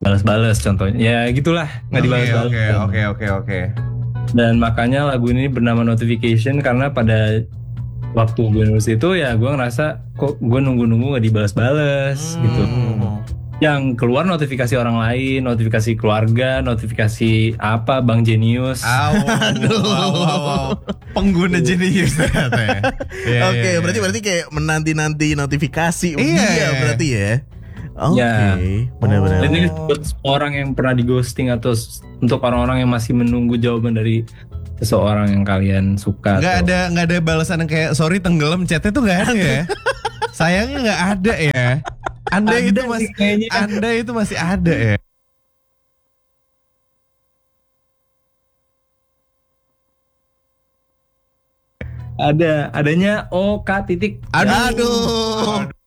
balas-balas contohnya. Ya gitulah, nggak dibalas-balas. Oke. Dan makanya lagu ini bernama Notification karena pada waktu gue nulis itu ya gue ngerasa kok gue nunggu-nunggu nggak dibalas-balas gitu. Yang keluar notifikasi orang lain, notifikasi keluarga, notifikasi apa Bang Genius. Wow. Pengguna jenius ternyata ya. Oke, berarti kayak menanti-nanti notifikasi dia berarti ya. Oke, benar-benar. Ini buat orang yang pernah di ghosting atau untuk orang-orang yang masih menunggu jawaban dari seseorang yang kalian suka. Nggak ada balasan yang kayak sorry tenggelam chatnya tuh nggak ada ya. Sayangnya nggak ada ya. Anda itu masih ada ya. Adanya OK titik. Aduh.